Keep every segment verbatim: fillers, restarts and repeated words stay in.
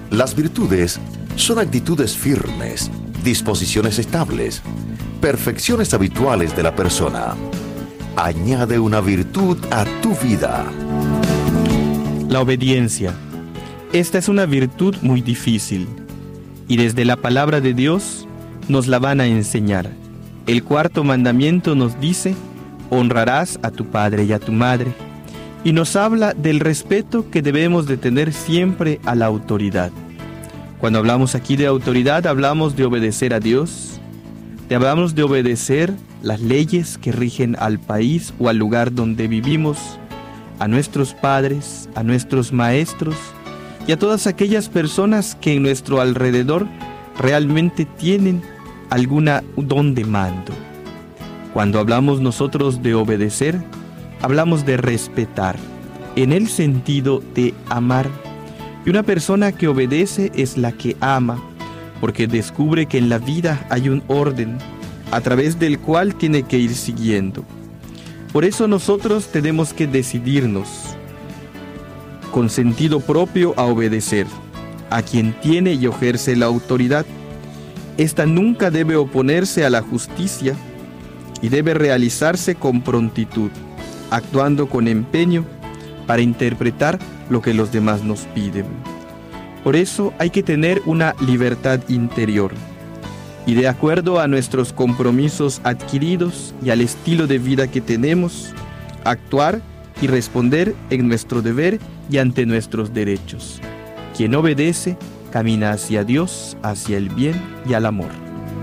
Las virtudes son actitudes firmes, disposiciones estables, perfecciones habituales de la persona. Añade una virtud a tu vida. La obediencia. Esta es una virtud muy difícil, y desde la palabra de Dios nos la van a enseñar. El cuarto mandamiento nos dice: honrarás a tu padre y a tu madre, y nos habla del respeto que debemos de tener siempre a la autoridad. Cuando hablamos aquí de autoridad, hablamos de obedecer a Dios, te hablamos de obedecer las leyes que rigen al país o al lugar donde vivimos, a nuestros padres, a nuestros maestros y a todas aquellas personas que en nuestro alrededor realmente tienen alguna don de mando. Cuando hablamos nosotros de obedecer, hablamos de respetar, en el sentido de amar. Y una persona que obedece es la que ama, porque descubre que en la vida hay un orden a través del cual tiene que ir siguiendo. Por eso nosotros tenemos que decidirnos con sentido propio a obedecer a quien tiene y ejerce la autoridad. Esta nunca debe oponerse a la justicia y debe realizarse con prontitud, actuando con empeño para interpretar lo que los demás nos piden. Por eso hay que tener una libertad interior y, de acuerdo a nuestros compromisos adquiridos y al estilo de vida que tenemos, actuar y responder en nuestro deber y ante nuestros derechos. Quien obedece camina hacia Dios, hacia el bien y al amor.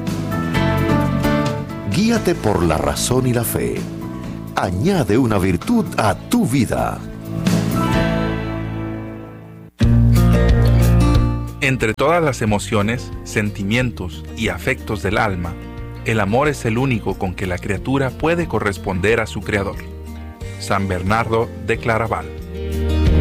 Guíate por la razón y la fe. Añade una virtud a tu vida. Entre todas las emociones, sentimientos y afectos del alma, el amor es el único con que la criatura puede corresponder a su Creador. San Bernardo de Claraval.